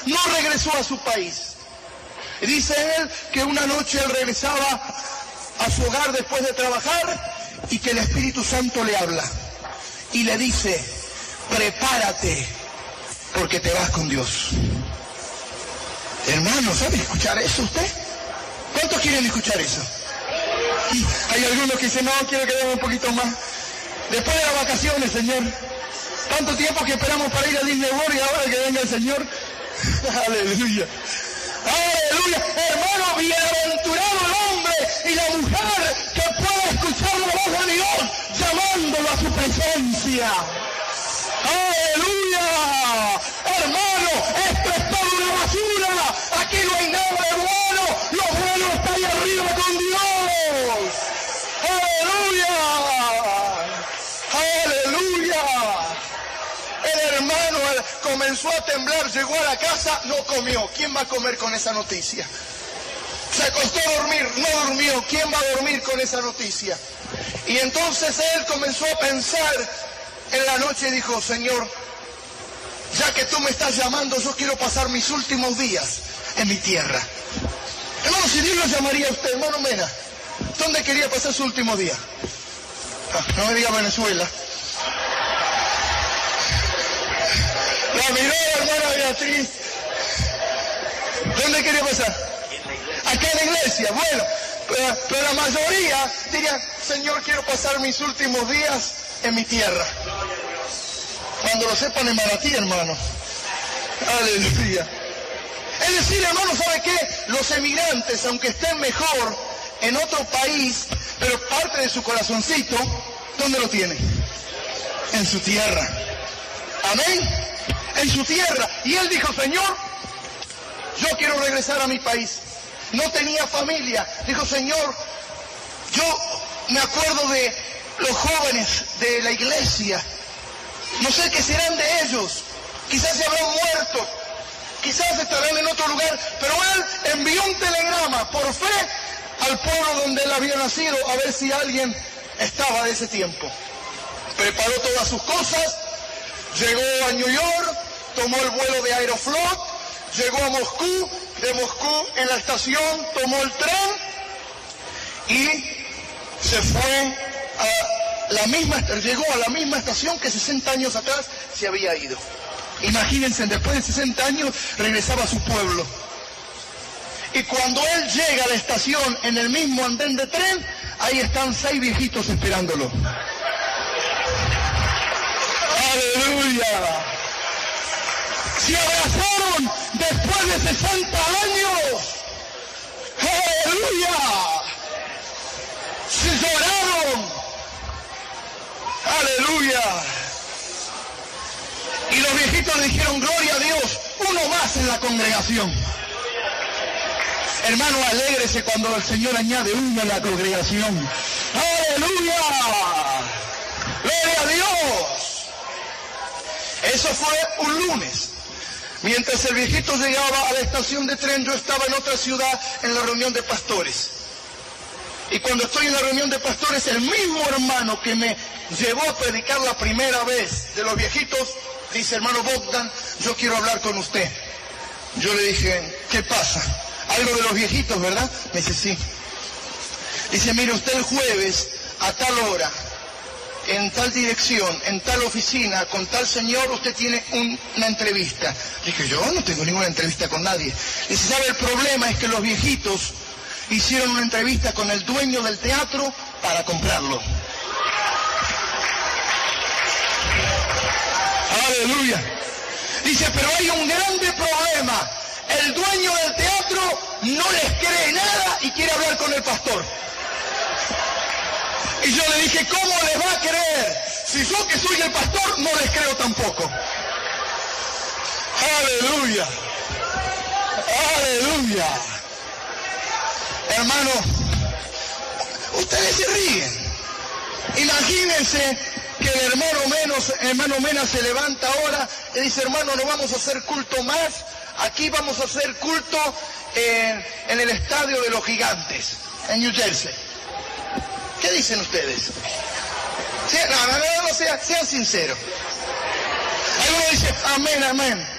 no regresó a su país. Y dice él que una noche él regresaba a su hogar después de trabajar y que el Espíritu Santo le habla y le dice: prepárate porque te vas con Dios. Hermano, ¿sabe escuchar eso usted? ¿Cuántos quieren escuchar eso? Hay algunos que dicen: no, quiero que vean un poquito más. Después de las vacaciones, Señor. Tanto tiempo que esperamos para ir a Disney World y ahora que venga el Señor. Aleluya. Aleluya. Hermano, bienaventurado el hombre y la mujer que puede escuchar la voz de Dios llamándolo a su presencia. ¡Aleluya! Hermano, esto es toda una basura. Aquí no hay nada de bueno. Lo bueno está ahí arriba con Dios. ¡Aleluya! ¡Aleluya! El hermano comenzó a temblar, llegó a la casa, no comió. ¿Quién va a comer con esa noticia? Se acostó a dormir, no durmió. ¿Quién va a dormir con esa noticia? Y entonces él comenzó a pensar en la noche y dijo: Señor, ya que tú me estás llamando, yo quiero pasar mis últimos días en mi tierra. Hermano, si Dios lo llamaría a usted, hermano Mena, ¿dónde quería pasar su último día? No me diga Venezuela. La miró la hermana Beatriz. ¿Dónde quería pasar? Acá en la iglesia. Bueno, pero la mayoría dirían: Señor, quiero pasar mis últimos días en mi tierra. Cuando lo sepan en Manatí, hermano. Aleluya. Es decir, hermano, ¿sabe qué? Los emigrantes, aunque estén mejor en otro país, pero parte de su corazoncito, ¿dónde lo tienen? En su tierra. Amén. En su tierra. Y él dijo: Señor, yo quiero regresar a mi país. No tenía familia. Dijo: Señor, yo me acuerdo de los jóvenes de la iglesia. No sé qué serán de ellos. Quizás se habrán muerto. Quizás estarán en otro lugar. Pero él envió un telegrama por fe al pueblo donde él había nacido, a ver si alguien estaba de ese tiempo. Preparó todas sus cosas. Llegó a New York, tomó el vuelo de Aeroflot, llegó a Moscú, de Moscú en la estación tomó el tren y se fue llegó a la misma estación que 60 años atrás se había ido. Imagínense, después de 60 años regresaba a su pueblo. Y cuando él llega a la estación en el mismo andén de tren, ahí están 6 viejitos esperándolo. ¡Aleluya! Se abrazaron después de 60 años. ¡Aleluya! Se lloraron. ¡Aleluya! Y los viejitos le dijeron: gloria a Dios, uno más en la congregación. Hermano, alégrese cuando el Señor añade uno en la congregación. ¡Aleluya! ¡Gloria a Dios! Eso fue un lunes. Mientras el viejito llegaba a la estación de tren, yo estaba en otra ciudad en la reunión de pastores. Y cuando estoy en la reunión de pastores, el mismo hermano que me llevó a predicar la primera vez de los viejitos, dice: hermano Bogdan, yo quiero hablar con usted. Yo le dije: ¿qué pasa? Algo de los viejitos, ¿verdad? Me dice: sí. Dice: mire, usted el jueves a tal hora, en tal dirección, en tal oficina, con tal señor, usted tiene una entrevista. Dije: yo no tengo ninguna entrevista con nadie. Dice: ¿sabe? El problema es que los viejitos hicieron una entrevista con el dueño del teatro para comprarlo. Aleluya. Dice: pero hay un grande problema. El dueño del teatro no les cree nada y quiere hablar con el pastor. Y yo le dije: ¿cómo les va a creer? Si yo, que soy el pastor, no les creo tampoco. Aleluya. Aleluya. Hermano, ustedes se ríen. Imagínense que el hermano Mena se levanta ahora y dice: hermano, no vamos a hacer culto más. Aquí vamos a hacer culto en el estadio de los Gigantes, en New Jersey. ¿Qué dicen ustedes? No, sean sinceros. Algunos dicen: amén, amén.